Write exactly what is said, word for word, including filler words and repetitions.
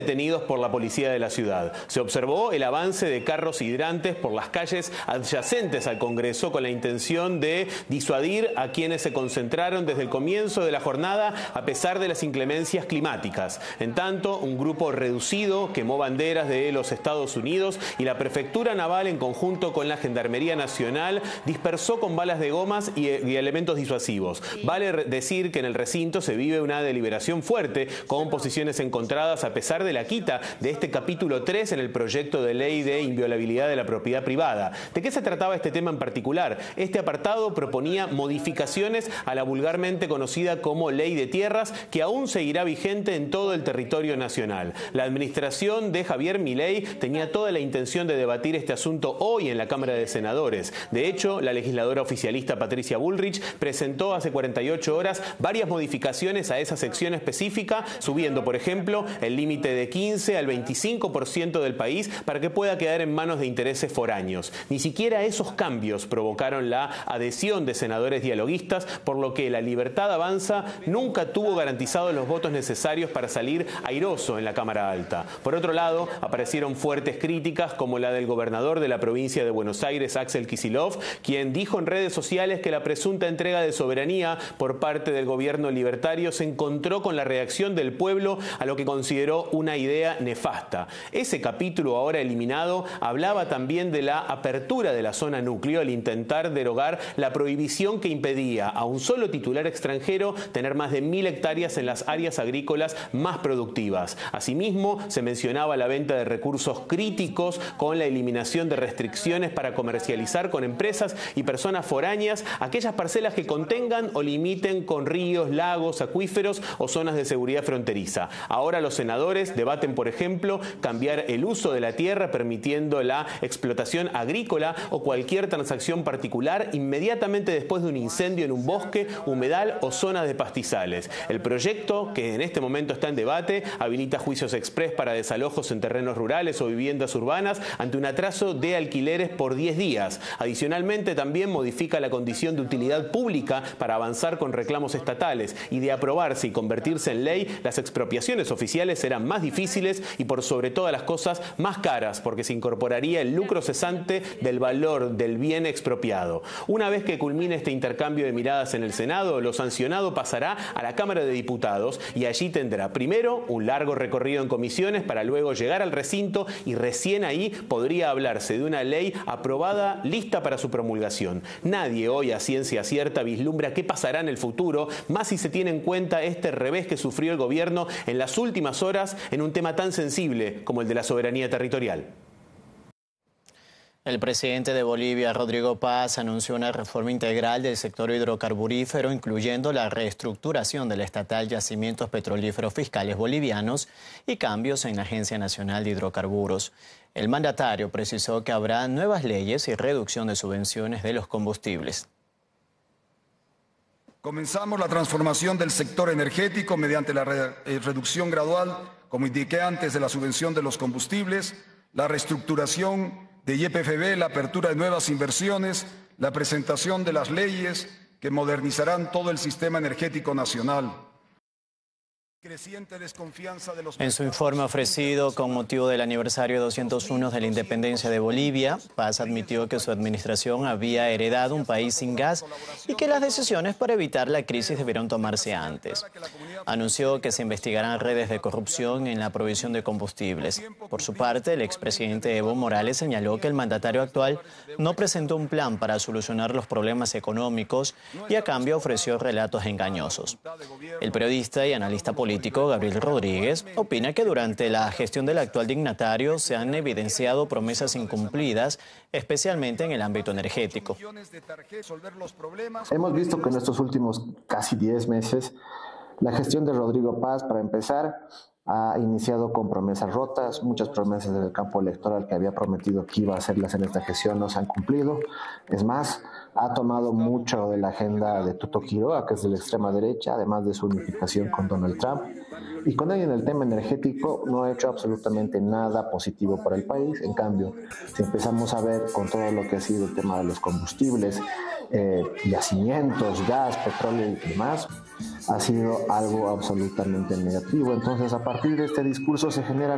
detenidos por la policía de la ciudad. Se observó el avance de carros hidrantes por las calles adyacentes al Congreso con la intención de disuadir a quienes se concentraron desde el comienzo de la jornada a pesar de las inclemencias climáticas. En tanto, un grupo reducido quemó banderas de los Estados Unidos y la Prefectura Naval, en conjunto con la Gendarmería Nacional, dispersó con balas de gomas y, y elementos disuasivos. Vale decir que en el recinto se vive una deliberación fuerte con posiciones encontradas a pesar de la quita de este capítulo tres en el proyecto de ley de inviolabilidad de la propiedad privada. ¿De qué se trataba este tema en particular? Este apartado proponía modificaciones a la vulgarmente conocida como Ley de Tierras, que aún seguirá vigente en todo el territorio nacional. La administración de Javier Milei tenía toda la intención de debatir este asunto hoy en la Cámara de Senadores. De hecho, la legisladora oficialista Patricia Bullrich presentó hace cuarenta y ocho horas varias modificaciones a esa sección específica, subiendo, por ejemplo, el límite de quince al veinticinco por ciento del país para que pueda quedar en manos de intereses foráneos. Ni siquiera esos cambios provocaron la adhesión de senadores dialoguistas, por lo que la Libertad Avanza nunca tuvo garantizados los votos necesarios para salir airoso en la Cámara Alta. Por otro lado, aparecieron fuertes críticas como la del gobernador de la provincia de Buenos Aires, Axel Kicillof, quien dijo en redes sociales que la presunta entrega de soberanía por parte del gobierno libertario se encontró con la reacción del pueblo a lo que consideró una idea nefasta. Ese capítulo, ahora eliminado, hablaba también de la apertura de la zona núcleo al intentar derogar la prohibición que impedía a un solo titular extranjero tener más de mil hectáreas en las áreas agrícolas más productivas. Asimismo, se mencionaba la venta de recursos críticos con la eliminación de restricciones para comercializar con empresas y personas foráneas aquellas parcelas que contengan o limiten con ríos, lagos, acuíferos o zonas de seguridad fronteriza. Ahora los senadores debaten, por ejemplo, cambiar el uso de la tierra permitiendo la explotación agrícola o cualquier transacción particular inmediatamente después de un incendio en un bosque, humedal o zona de pastizales. El proyecto, que en este momento está en debate, habilita juicios exprés para desalojos en terrenos rurales o viviendas urbanas ante un atraso de alquileres por diez días. Adicionalmente, también modifica la condición de utilidad pública para avanzar con reclamos estatales, y de aprobarse y convertirse en ley, las expropiaciones oficiales serán más difíciles y, por sobre todas las cosas, más caras, porque se incorporaría el lucro cesante del valor del bien expropiado. Una vez que culmine este intercambio de miradas en el Senado, lo sancionado pasará a la Cámara de Diputados y allí tendrá primero un largo recorrido en comisiones para luego llegar al recinto, y recién ahí podría hablarse de una ley aprobada lista para su promulgación. Nadie hoy a ciencia cierta vislumbra qué pasará en el futuro, más si se tiene en cuenta este revés que sufrió el gobierno en las últimas horas en un tema tan sensible como el de la soberanía territorial. El presidente de Bolivia, Rodrigo Paz, anunció una reforma integral del sector hidrocarburífero, incluyendo la reestructuración del estatal Yacimientos Petrolíferos Fiscales Bolivianos y cambios en la Agencia Nacional de Hidrocarburos. El mandatario precisó que habrá nuevas leyes y reducción de subvenciones de los combustibles. Comenzamos la transformación del sector energético mediante la re- eh, reducción gradual, como indiqué antes, de la subvención de los combustibles, la reestructuración de Y P F B, la apertura de nuevas inversiones, la presentación de las leyes que modernizarán todo el sistema energético nacional. En su informe ofrecido con motivo del aniversario doscientos uno de la independencia de Bolivia, Paz admitió que su administración había heredado un país sin gas y que las decisiones para evitar la crisis debieron tomarse antes. Anunció que se investigarán redes de corrupción en la provisión de combustibles. Por su parte, el expresidente Evo Morales señaló que el mandatario actual no presentó un plan para solucionar los problemas económicos y a cambio ofreció relatos engañosos. El periodista y analista político Gabriel Rodríguez opina que durante la gestión del actual dignatario se han evidenciado promesas incumplidas, especialmente en el ámbito energético. Hemos visto que en estos últimos casi diez meses la gestión de Rodrigo Paz, para empezar, ha iniciado con promesas rotas. Muchas promesas del campo electoral que había prometido que iba a hacerlas en esta gestión no se han cumplido. Es más, ha tomado mucho de la agenda de Tuto Quiroga, que es de la extrema derecha, además de su unificación con Donald Trump. Y con ello en el tema energético no ha hecho absolutamente nada positivo para el país. En cambio, si empezamos a ver con todo lo que ha sido el tema de los combustibles, eh, yacimientos, gas, petróleo y demás, ha sido algo absolutamente negativo. Entonces, a partir de este discurso se generan